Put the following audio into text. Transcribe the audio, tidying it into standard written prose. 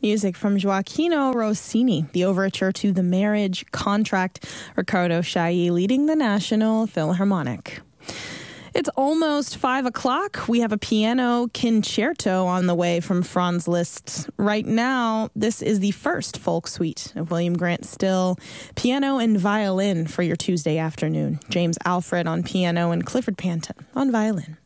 Music from Gioacchino Rossini, the overture to The Marriage Contract, Riccardo Chailly leading the National Philharmonic. It's almost 5 o'clock. We have a piano concerto on the way from Franz Liszt. Right now, this is the first folk suite of William Grant Still, piano and violin for your Tuesday afternoon. James Alfred on piano and Clifford Panton on violin.